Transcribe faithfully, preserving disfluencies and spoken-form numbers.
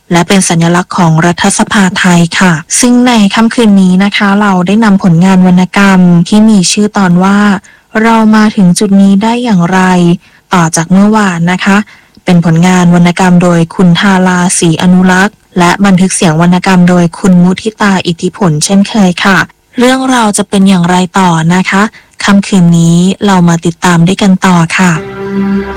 และเป็นสัญลักษณ์ของรัฐสภาไทยค่ะซึ่งในค่ำคืนนี้นะคะเราได้นำผลงานวรรณกรรมที่มีชื่อตอนว่าเรามาถึงจุดนี้ได้อย่างไรต่อจากเมื่อวานนะคะเป็นผลงานวรรณกรรมโดยคุณทาราศรีอนุรักษ์และบันทึกเสียงวรรณกรรมโดยคุณมุทิตาอิทธิผลเช่นเคยค่ะเรื่องราวจะเป็นอย่างไรต่อนะคะค่ำคืนนี้เรามาติดตามด้วยกันต่อค่ะ